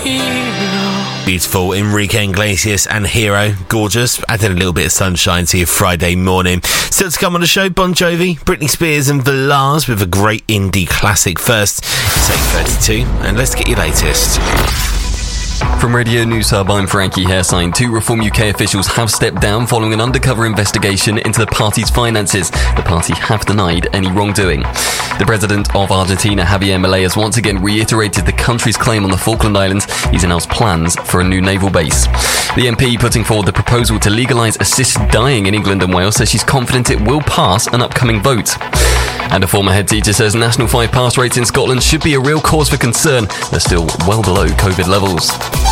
Beautiful Enrique Iglesias and Hero. Gorgeous. Adding a little bit of sunshine to your Friday morning. Still to come on the show, Bon Jovi, Britney Spears and Velaz with a great indie classic first. It's 8:32 and let's get your latest. From Radio News Hub, I'm Frankie Hairsign. 2 Reform UK officials have stepped down following an undercover investigation into the party's finances. The party have denied any wrongdoing. The president of Argentina, Javier Milei, has once again reiterated the country's claim on the Falkland Islands. He's announced plans for a new naval base. The MP putting forward the proposal to legalise assisted dying in England and Wales says she's confident it will pass an upcoming vote. And a former head teacher says National 5 pass rates in Scotland should be a real cause for concern. They're still well below COVID levels.